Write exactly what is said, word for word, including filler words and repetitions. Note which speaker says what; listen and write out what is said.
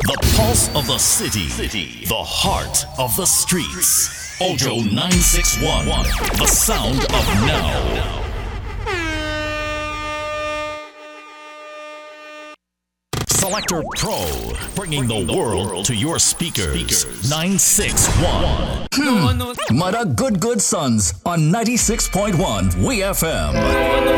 Speaker 1: The pulse of the city. City. The heart of the streets. Ojo nine six one. The sound of now. Selector Pro, bringing the world to your speakers. nine six one. Hmm. Mara Good Good Sons on ninety-six point one W E F M.